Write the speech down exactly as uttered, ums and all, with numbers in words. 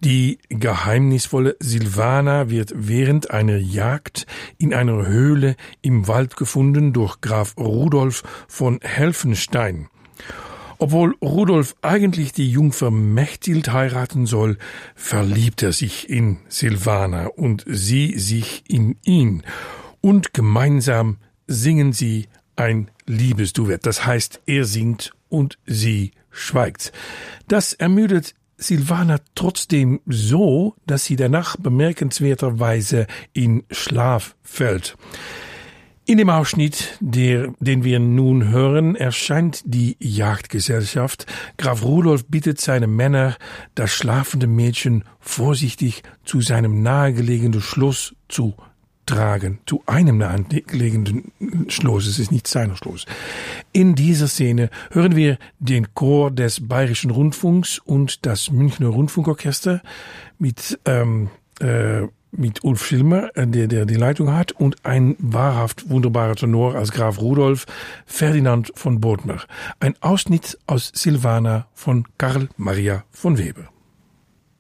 Die geheimnisvolle Silvana wird während einer Jagd in einer Höhle im Wald gefunden durch Graf Rudolf von Helfenstein. Obwohl Rudolf eigentlich die Jungfer Mechthild heiraten soll, verliebt er sich in Silvana und sie sich in ihn. Und gemeinsam singen sie ein Liebesduett. Das heißt, er singt und sie schweigt. Das ermüdet Silvana trotzdem so, dass sie danach bemerkenswerterweise in Schlaf fällt. In dem Ausschnitt, der, den wir nun hören, erscheint die Jagdgesellschaft. Graf Rudolf bittet seine Männer, das schlafende Mädchen vorsichtig zu seinem nahegelegenen Schloss zu tragen, zu einem nahegelegenen Schloss. Es ist nicht sein Schloss. In dieser Szene hören wir den Chor des Bayerischen Rundfunks und das Münchner Rundfunkorchester mit ähm, äh, mit Ulf Schilmer, der, der die Leitung hat, und ein wahrhaft wunderbarer Tenor als Graf Rudolf, Ferdinand von Bodmer. Ein Ausschnitt aus Silvana von Karl Maria von Weber.